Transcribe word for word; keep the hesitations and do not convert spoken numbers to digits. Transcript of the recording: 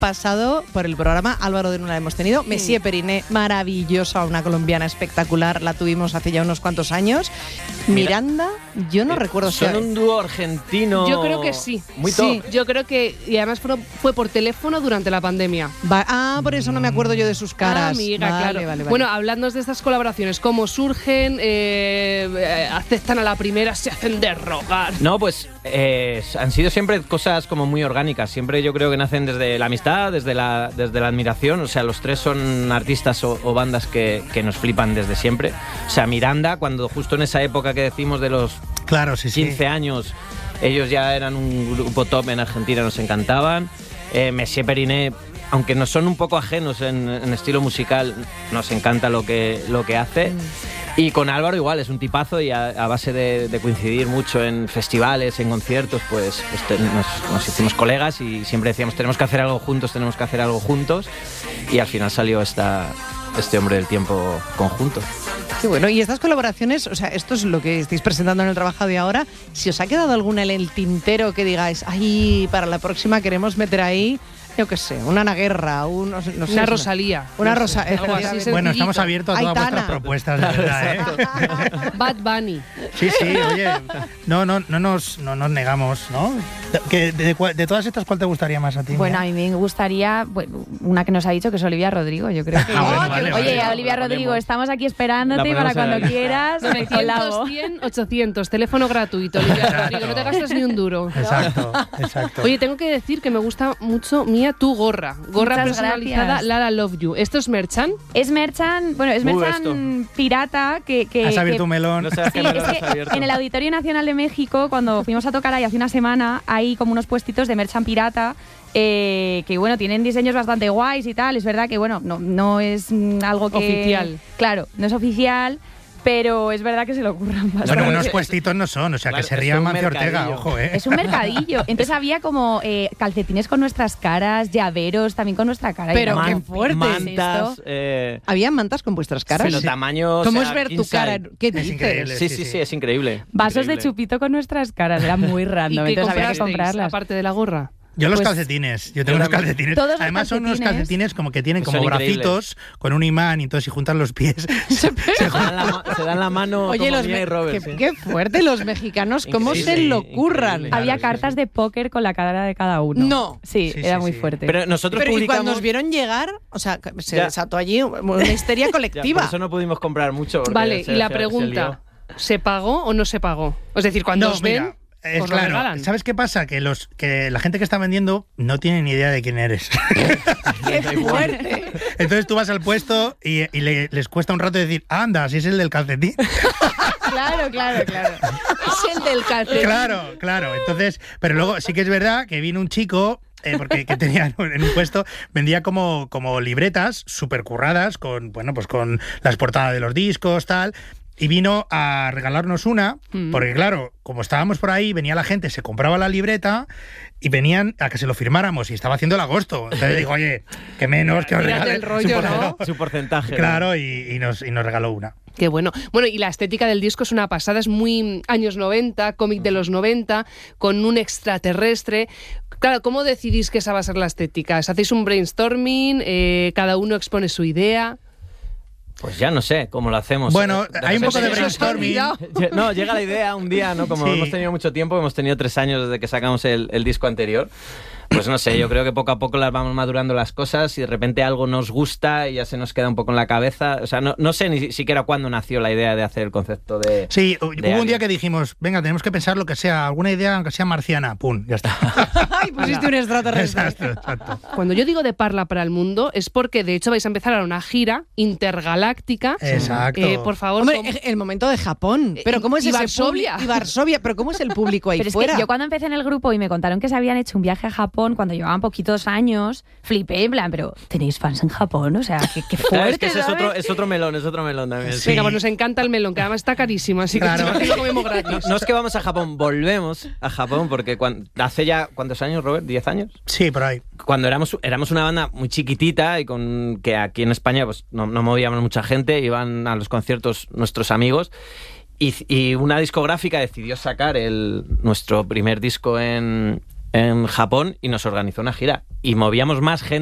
pasado por el programa. Álvaro de Nula hemos tenido. Messier Periné, maravillosa, una colombiana espectacular. La tuvimos hace ya unos cuantos años. Miranda, yo no eh, recuerdo si... Son un dúo argentino... Yo creo que sí. Muy top. Sí, yo creo que... Y además fue, fue por teléfono durante la pandemia. Va, ah, por eso no me acuerdo yo de sus caras. Ah, amiga, vale, claro. Vale, vale. Bueno, hablándonos de estas colaboraciones, ¿cómo surgen? Eh, ¿Aceptan a la primera? ¿Se hacen de rogar? No, pues eh, han sido siempre cosas como muy orgánicas. Siempre yo creo que nacen desde la amistad, desde la, desde la admiración. O sea, los tres son artistas o, o bandas que, que nos flipan desde siempre. O sea, Miranda, cuando justo en esa época que decimos de los claro, sí, quince sí. años, ellos ya eran un grupo top en Argentina, nos encantaban. Eh, Messier Periné, aunque nos son un poco ajenos en, en estilo musical, nos encanta lo que, lo que hace. Mm. Y con Álvaro igual, es un tipazo y a, a base de, de coincidir mucho en festivales, en conciertos, pues, pues te, nos, nos hicimos colegas y siempre decíamos tenemos que hacer algo juntos, tenemos que hacer algo juntos y al final salió esta, este Hombre del Tiempo conjunto. Qué bueno, y estas colaboraciones, o sea, esto es lo que estáis presentando en el trabajo de ahora. Si os ha quedado alguna en el tintero que digáis, ay, para la próxima queremos meter ahí... Yo qué sé, una Ana Guerra, un, no sé, no sé, una Rosalía. Una Rosalía. Bueno, estamos abiertos a todas Aitana. vuestras propuestas, de verdad, ¿eh? Bad Bunny. Sí, sí, oye, no, no, no, nos, no nos negamos, ¿no? ¿De, de, de, de todas estas, ¿cuál te gustaría más a ti? Bueno, a mí me gustaría, bueno, una que nos ha dicho que es Olivia Rodrigo, yo creo que... Ah, bueno, vale, oye, vale, Olivia la Rodrigo, ponemos. Estamos aquí esperándote para cuando ahí. quieras, me colabo. cien, ochocientos, teléfono gratuito, Olivia Rodrigo, no te gastas ni un duro. Exacto, exacto. Oye, tengo que decir que me gusta mucho, Mía, tu gorra. Gorra Muchas personalizada, gracias. Lara Love You. ¿Esto es merchan? Es merchan, bueno, es Uh, merchan pirata que... que Has abierto que- un melón. No sabes Sí, qué melón es has que abierto. en el Auditorio Nacional de México, cuando fuimos a tocar ahí hace una semana, hay como unos puestitos de merchan pirata eh, que, bueno, tienen diseños bastante guays y tal. Es verdad que, bueno, no, no es mm, algo que... Oficial. Claro, no es oficial, pero es verdad que se lo ocurran bastante. Bueno, unos puestitos no son, o sea, Claro, que se es ría un Mancio Ortega, mercadillo. ojo, ¿eh? Es un mercadillo. Entonces había como eh, calcetines con nuestras caras, llaveros también con nuestra cara. Pero Y qué man- fuerte mantas, esto? eh, ¿Había mantas con vuestras caras? pero tamaño... ¿Cómo o sea, es ver tu inside. cara? ¿Qué Es dices? increíble. Sí, Sí, sí, sí. sí, es increíble. Vasos de Increíble. chupito con nuestras caras. Era muy ¿Y random. qué Entonces había que comprasteis, comprarlas. aparte de la gorra? Yo los Pues- calcetines, yo tengo Yo unos también. calcetines. Todos los Además son unos calcetines. calcetines como que tienen Son como increíbles. bracitos con un imán y entonces si juntan los pies se, se Se dan la, ma- se dan la mano Oye, como los Mía me- y Robert. qué, sí. qué fuerte los mexicanos, cómo Increíble, se lo curran. increíble. Había Claro, sí, cartas sí. de póker con la cara de cada uno. No. Sí, Sí, era sí, muy sí. fuerte. Pero nosotros Pero y publicamos... cuando os vieron llegar, o sea, se Ya. desató allí una histeria Ya, colectiva. por eso no pudimos comprar mucho. porque Vale, se- y la se- se pregunta, ¿se pagó o no se pagó? Es decir, cuando No, os ven, mira, es os lo claro. regalan. ¿Sabes qué pasa? Que los que la gente que está vendiendo no tiene ni idea de quién eres. ¡Qué fuerte! Entonces tú vas al puesto y, y le- les cuesta un rato decir, anda, si es el del calcetín. Claro, claro, claro. Es el del calcetín. Claro, claro. Entonces, pero luego sí que es verdad que vino un chico. Eh, porque que tenía en un puesto, vendía como, como libretas súper curradas con, bueno, pues con las portadas de los discos, tal. Y vino a regalarnos una, Mm. porque claro, como estábamos por ahí, venía la gente, se compraba la libreta y venían a que se lo firmáramos y estaba haciendo el agosto. Entonces digo, oye, que menos que os Tírate regalen el rollo, su ¿no? porcentaje. Su porcentaje. Claro, y, y nos, y nos regaló una. Qué bueno. Bueno, y la estética del disco es una pasada, es muy años noventa, cómic de los noventa, con un extraterrestre. Claro, ¿cómo decidís que esa va a ser la estética? ¿Hacéis un brainstorming? Eh, ¿Cada uno expone su idea? Pues ya no sé cómo lo hacemos. Bueno, Eh, hay un poco de repente- brainstorming. Lle- No, llega la idea un día, ¿no? Como Sí. hemos tenido mucho tiempo, hemos tenido tres años desde que sacamos el, el disco anterior. Pues no sé, yo creo que poco a poco las vamos madurando las cosas y de repente algo nos gusta y ya se nos queda un poco en la cabeza. O sea, no, no sé ni siquiera cuándo nació la idea de hacer el concepto de... Sí, hubo un Alien. día que dijimos, venga, tenemos que pensar lo que sea, alguna idea, aunque sea marciana, pum, ya está. ¡Ay, pusiste un extraterrestre! Exacto, exacto. Cuando yo digo de Parla para el mundo es porque de hecho vais a empezar a una gira intergaláctica. Exacto. Eh, por favor, Hombre, ¿cómo- el momento de Japón. Pero ¿cómo es Y ese Varsovia. público? Y Varsovia. Pero ¿cómo es el público ahí Pero es fuera? que yo cuando empecé en el grupo y me contaron que se habían hecho un viaje a Japón cuando llevaban poquitos años, flipé, en plan, pero ¿tenéis fans en Japón? O sea, qué, qué fuerte, Claro, es que ese es ¿sabes? otro, es otro melón, es otro melón también. Sí. Venga, pues nos encanta el melón, que además está carísimo, así que Claro. aquí lo comemos gratis. No es que vamos a Japón, volvemos a Japón porque cuando, hace ya, ¿cuántos años, Robert? ¿diez años? Sí, por ahí. Cuando éramos, éramos una banda muy chiquitita y con que aquí en España pues no, no movíamos mucha gente, iban a los conciertos nuestros amigos y, y una discográfica decidió sacar el, nuestro primer disco en, en Japón y nos organizó una gira. Y movíamos más gente